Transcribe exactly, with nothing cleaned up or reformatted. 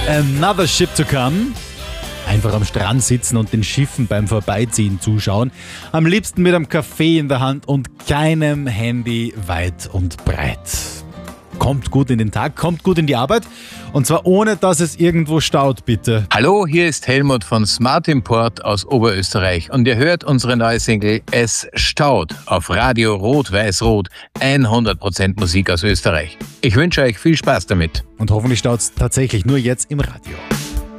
Another Ship to Come. Einfach am Strand sitzen und den Schiffen beim Vorbeiziehen zuschauen. Am liebsten mit einem Kaffee in der Hand und keinem Handy weit und breit. Kommt gut in den Tag, kommt gut in die Arbeit und zwar ohne, dass es irgendwo staut, bitte. Hallo, hier ist Helmut von Smart Import aus Oberösterreich und ihr hört unsere neue Single Es staut auf Radio Rot-Weiß-Rot, hundert Prozent Musik aus Österreich. Ich wünsche euch viel Spaß damit. Und hoffentlich staut's tatsächlich nur jetzt im Radio.